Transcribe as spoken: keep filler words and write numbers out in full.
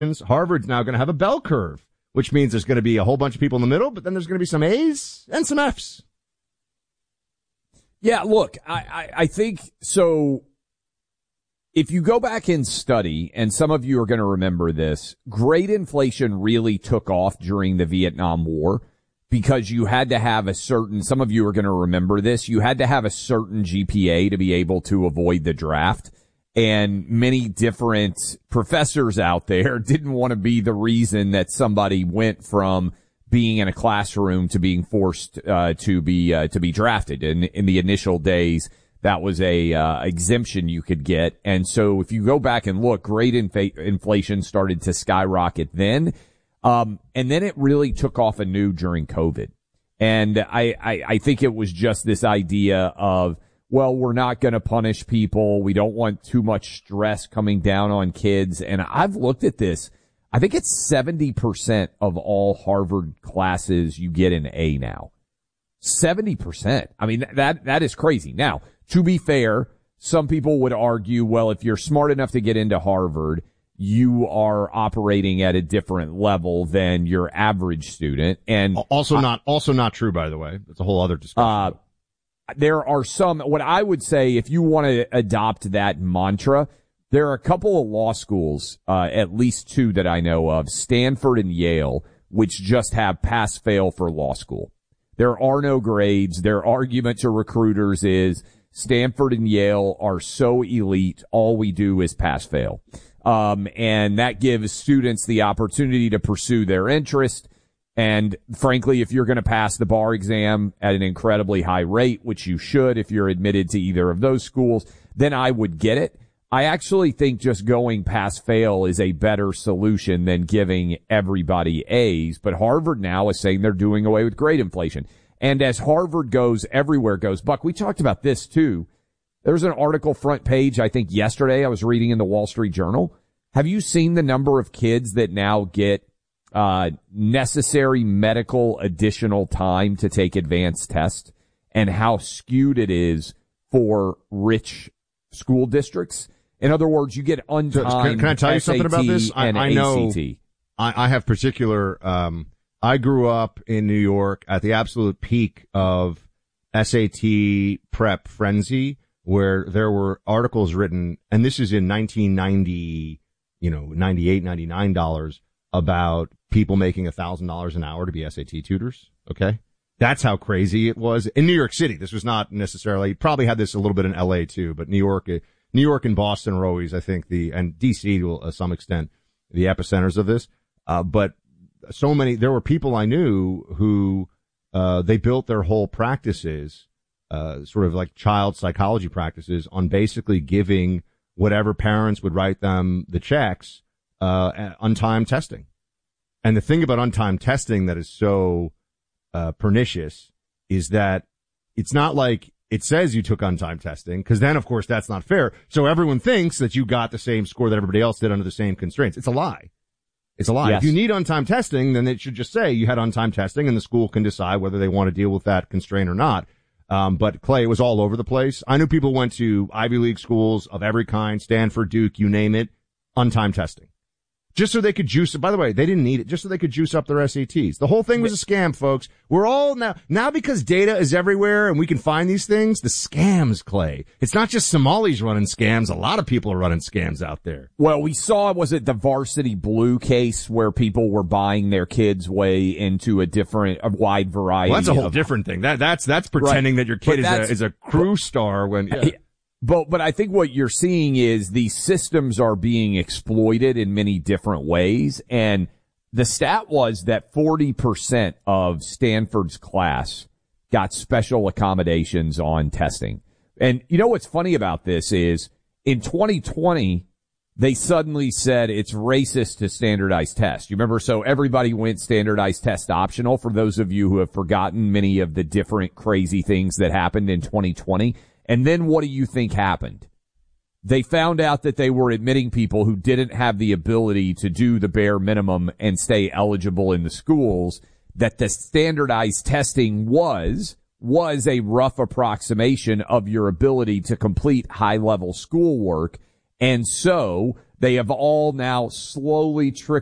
Harvard's now going to have a bell curve, which means there's going to be a whole bunch of people in the middle, but then there's going to be some A's and some F's. Yeah, look, I, I, I think so. If you go back and study, and some of you are going to remember this, grade inflation really took off during the Vietnam War because you had to have a certain, some of you are going to remember this, you had to have a certain G P A to be able to avoid the draft. And many different professors out there didn't want to be the reason that somebody went from being in a classroom to being forced uh, to be uh, to be drafted. And in the initial days, that was a uh, exemption you could get. And so if you go back and look, grade inf- inflation started to skyrocket then. Um, and then it really took off anew during COVID. And I, I, I think it was just this idea of, well, we're not going to punish people. We don't want too much stress coming down on kids. And I've looked at this. I think it's seventy percent of all Harvard classes you get an A now. seventy percent. I mean, that, that is crazy. Now, to be fair, some people would argue, well, if you're smart enough to get into Harvard, you are operating at a different level than your average student. And also I, not, also not true, by the way. It's a whole other discussion. Uh, There are some, what I would say, if you want to adopt that mantra, there are a couple of law schools, uh, at least two that I know of, Stanford and Yale, which just have pass-fail for law school. There are no grades. Their argument to recruiters is Stanford and Yale are so elite, all we do is pass-fail. Um, and that gives students the opportunity to pursue their interest. And frankly, if you're going to pass the bar exam at an incredibly high rate, which you should if you're admitted to either of those schools, then I would get it. I actually think just going pass fail is a better solution than giving everybody A's. But Harvard now is saying they're doing away with grade inflation. And as Harvard goes, everywhere goes. Buck, we talked about this too. There's an article front page, I think yesterday I was reading in the Wall Street Journal. Have you seen the number of kids that now get Uh, necessary medical additional time to take advanced tests and how skewed it is for rich school districts? In other words, you get untimed can, can I tell you S A T something about this? I, and I know A C T. I, I have particular, um, I grew up in New York at the absolute peak of S A T prep frenzy where there were articles written, and this is in nineteen ninety, you know, ninety-eight, ninety-nine dollars about people making a thousand dollars an hour to be S A T tutors. Okay. That's how crazy it was in New York City. This was not necessarily, probably had this a little bit in L A too, but New York, New York and Boston are always, I think the, and D C to uh, some extent, the epicenters of this. Uh, but so many, there were people I knew who, uh, they built their whole practices, uh, sort of like child psychology practices on basically giving whatever parents would write them the checks, uh, untimed testing. And the thing about untimed testing that is so uh pernicious is that it's not like it says you took untimed testing, because then, of course, that's not fair. So everyone thinks that you got the same score that everybody else did under the same constraints. It's a lie. It's a lie. Yes. If you need untimed testing, then it should just say you had untimed testing, and the school can decide whether they want to deal with that constraint or not. Um, but Clay, it was all over the place. I knew people went to Ivy League schools of every kind, Stanford, Duke, you name it, untimed testing. Just so they could juice it. By the way, they didn't need it. Just so they could juice up their S A Ts. The whole thing was a scam, folks. We're all now, now because data is everywhere and we can find these things, the scams, Clay. It's not just Somalis running scams. A lot of people are running scams out there. Well, we saw, was it the Varsity Blue case where people were buying their kids' way into a different, a wide variety? Well, that's a whole of, different thing. That, that's, that's pretending right. that your kid is a, is a crew but, star when, yeah. But, but I think what you're seeing is these systems are being exploited in many different ways. And the stat was that forty percent of Stanford's class got special accommodations on testing. And you know what's funny about this is in twenty twenty, they suddenly said it's racist to standardize tests. You remember? So everybody went standardized test optional. For those of you who have forgotten many of the different crazy things that happened in twenty twenty. And then what do you think happened? They found out that they were admitting people who didn't have the ability to do the bare minimum and stay eligible in the schools, that the standardized testing was, was a rough approximation of your ability to complete high-level schoolwork. And so They have all now slowly trickled